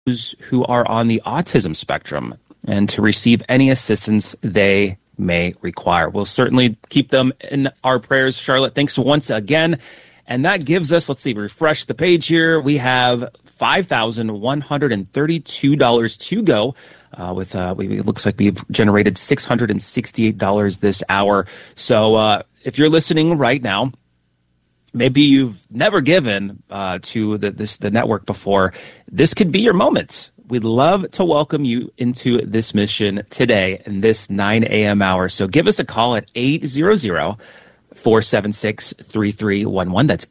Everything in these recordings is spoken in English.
those who are on the autism spectrum and to receive any assistance they may require. We'll certainly keep them in our prayers. Charlotte, thanks once again. And that gives us, let's see, refresh the page here. We have $5,132 to go. It looks like we've generated $668 this hour. So if you're listening right now, maybe you've never given to the network before, this could be your moment. We'd love to welcome you into this mission today in this 9 a.m. hour. So give us a call at 800-476-3311. That's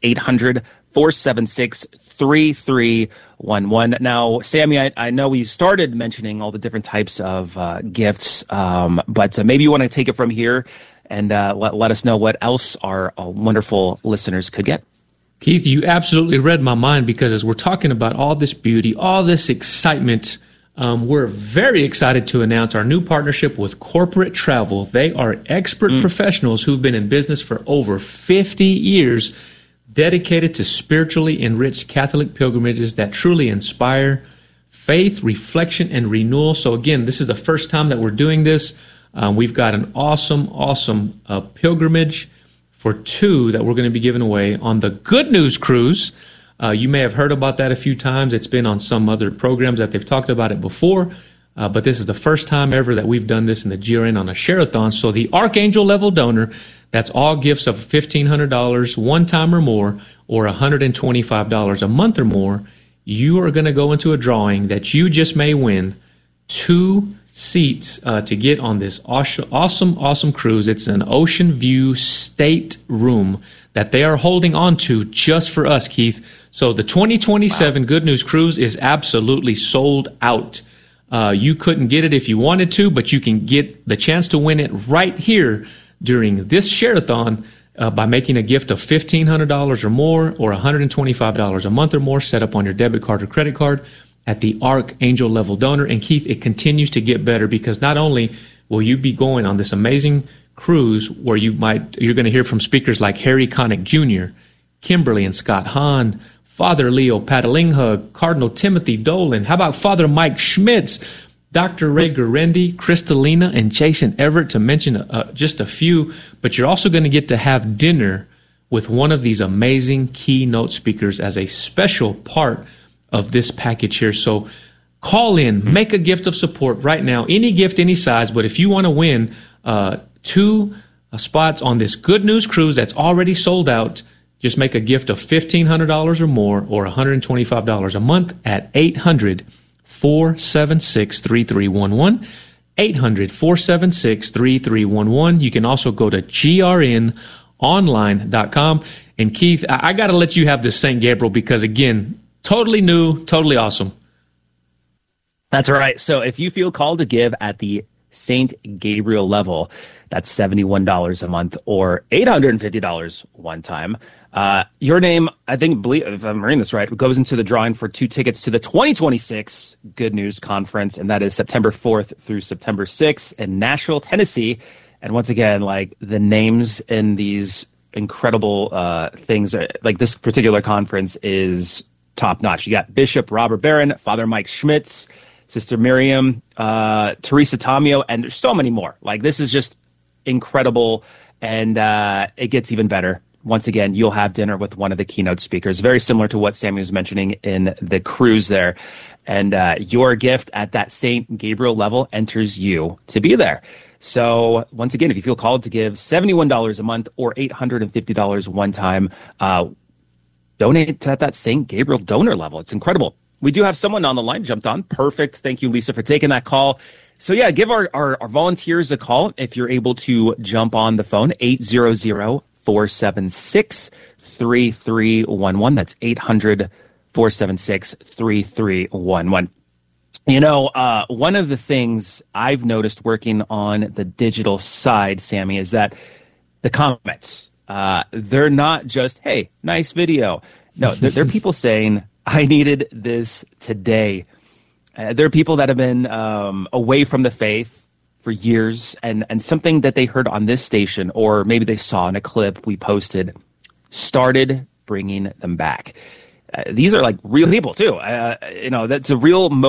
800-476-3311. Now, Sammy, I know we started mentioning all the different types of gifts, but maybe you want to take it from here and let us know what else our wonderful listeners could get. Keith, you absolutely read my mind, because as we're talking about all this beauty, all this excitement, we're very excited to announce our new partnership with Corporate Travel. They are expert professionals who've been in business for over 50 years, dedicated to spiritually enriched Catholic pilgrimages that truly inspire faith, reflection, and renewal. So again, this is the first time that we're doing this. We've got an awesome pilgrimage for two that we're going to be giving away on the Good News Cruise. You may have heard about that a few times. It's been on some other programs that they've talked about it before, but this is the first time ever that we've done this in the GRN on a share-a-thon. So the Archangel level donor, that's all gifts of $1,500 one time or more, or $125 a month or more, you are going to go into a drawing that you just may win 2 seats to get on this awesome cruise. It's an ocean view state room that they are holding on to just for us, Keith. So the 2027 Good News Cruise is absolutely sold out. You couldn't get it if you wanted to, but you can get the chance to win it right here during this share-a-thon by making a gift of $1,500 or more, or $125 a month or more, set up on your debit card or credit card at the Archangel level donor. And Keith, it continues to get better, because not only will you be going on this amazing cruise where you're going to hear from speakers like Harry Connick Jr., Kimberly and Scott Hahn, Father Leo Patalinga, Cardinal Timothy Dolan. How about Father Mike Schmitz, Dr. Ray Guarendi, Kristalina, and Jason Everett, to mention just a few. But you're also going to get to have dinner with one of these amazing keynote speakers as a special part of this package here. So call in, make a gift of support right now. Any gift, any size. But if you want to win 2 spots on this Good News Cruise that's already sold out, just make a gift of $1,500 or more, or $125 a month at 800-476-3311. 800-476-3311. You can also go to grnonline.com. And Keith, I got to let you have this St. Gabriel, because again, totally new, totally awesome. That's right. So if you feel called to give at the St. Gabriel level, that's $71 a month, or $850 one time. Your name, believe if I'm reading this right, goes into the drawing for 2 tickets to the 2026 Good News Conference, and that is September 4th through September 6th in Nashville, Tennessee. And once again, like, the names in these incredible things, like this particular conference is top notch. You got Bishop Robert Barron, Father Mike Schmitz, Sister Miriam, Teresa Tomeo, and there's so many more. Like, this is just incredible, and it gets even better. Once again, you'll have dinner with one of the keynote speakers, very similar to what Sammy was mentioning in the cruise there. And your gift at that St. Gabriel level enters you to be there. So once again, if you feel called to give $71 a month or $850 one time, donate at that St. Gabriel donor level. It's incredible. We do have someone on the line jumped on. Perfect. Thank you, Lisa, for taking that call. So yeah, give our volunteers a call if you're able to jump on the phone, 800-476-3311. That's 800-476-3311. You know, one of the things I've noticed working on the digital side, Sammy, is that the comments, they're not just, hey, nice video. No, they're people saying, I needed this today. There are people that have been away from the faith for years, and something that they heard on this station, or maybe they saw in a clip we posted, started bringing them back. these are like real people too. That's a real